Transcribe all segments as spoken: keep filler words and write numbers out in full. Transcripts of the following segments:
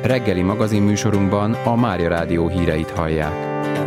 Reggeli magazinműsorunkban a Mária Rádió híreit hallják.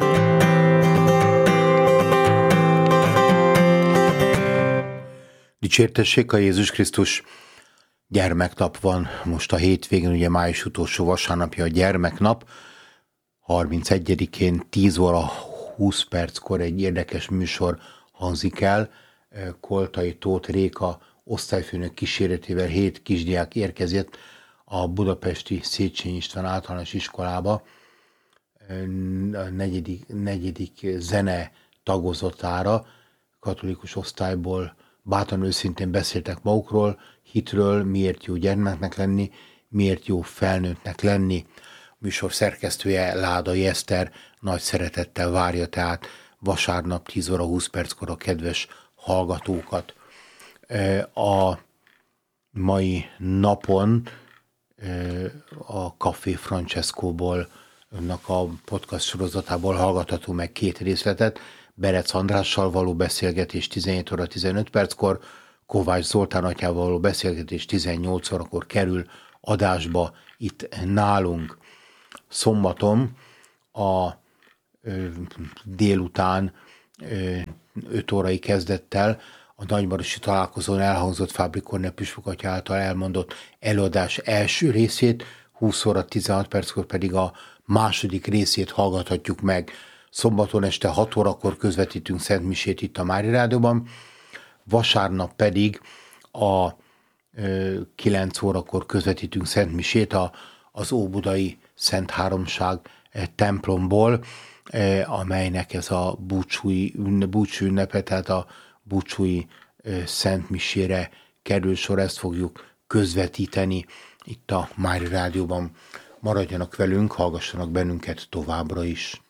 Dicsértessék a Jézus Krisztus! Gyermeknap van most a hétvégén, ugye május utolsó vasárnapja a gyermeknap. harmincegyedikén tíz óra húsz perckor egy érdekes műsor hangzik el. Koltai Tóth Réka osztályfőnök kíséretével hét kisdiák érkezett a budapesti Széchenyi István általános iskolába a negyedik, negyedik zene tagozatára. Katolikus osztályból bátran őszintén beszéltek magukról, hitről, miért jó gyermeknek lenni, miért jó felnőttnek lenni. A műsor szerkesztője Ládai Eszter nagy szeretettel várja tehát vasárnap tíz óra húsz perckor a kedves hallgatókat. A mai napon a Café Francescoból a podcast sorozatából hallgatható meg két részletet. Berec Andrással való beszélgetés tizenhét óra tizenöt perckor, Kovács Zoltán atyával való beszélgetés tizennyolc órakor kerül adásba itt nálunk. Szombaton a ö, délután ö, öt órai kezdettel a nagymarosi találkozón elhangzott Fábri Kornél püspök atya által elmondott előadás első részét, húsz óra tizenhat perckor pedig a második részét hallgathatjuk meg. Szombaton este hat órakor közvetítünk Szent Misét itt a Mária Rádióban, vasárnap pedig a ö, kilenc órakor közvetítünk Szent Misét a, az óbudai Szent Háromság eh, templomból, eh, amelynek ez a búcsúi, búcsú ünnepe, tehát a búcsúi eh, Szent Misére kerül sor, ezt fogjuk közvetíteni itt a Mária Rádióban. Maradjanak velünk, hallgassanak bennünket továbbra is.